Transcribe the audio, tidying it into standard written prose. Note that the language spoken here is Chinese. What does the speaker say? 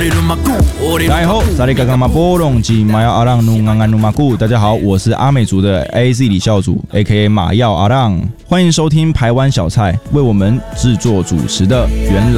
大家好，萨利嘎嘎马波隆吉马耀阿浪努安安努马古，大家好，我是阿美族的 AZ 李孝祖 ，A.K.A 马耀阿浪，欢迎收听台湾小菜，为我们制作主持的原来。